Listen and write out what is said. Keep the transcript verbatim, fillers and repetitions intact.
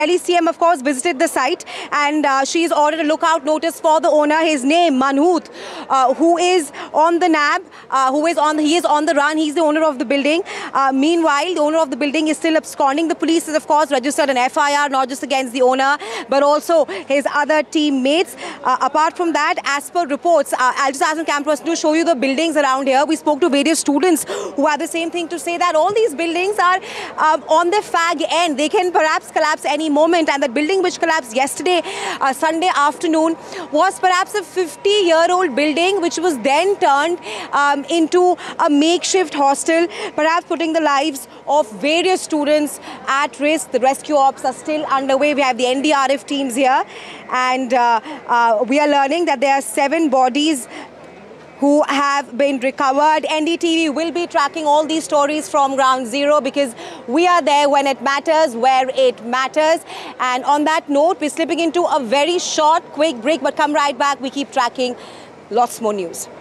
Delhi C M, of course, visited the site, and uh, she's ordered a lookout notice for the owner. His name, Manhoot, uh, who is on the nab, uh, who is on, he is on the run. He's the owner of the building. Uh, meanwhile, the owner of the building is still absconding. The police has, of course, registered an F I R, not just against the owner, but also his other teammates. Uh, apart from that, as per reports, uh, I'll just ask the camera person to show you the buildings around here. We spoke to various students who had the same thing to say, that all these buildings are um, on the fag end. They can perhaps collapse any moment, and that building which collapsed yesterday, uh, Sunday afternoon, was perhaps a fifty-year-old building which was then turned um, into a makeshift hostel, perhaps putting the lives of various students at risk. The rescue ops are still underway. We have the N D R F teams here, and uh, uh, we are learning that there are seven bodies who have been recovered. N D T V will be tracking all these stories from ground zero, because we are there when it matters, where it matters. And on that note, we're slipping into a very short, quick break, but come right back. We keep tracking lots more news.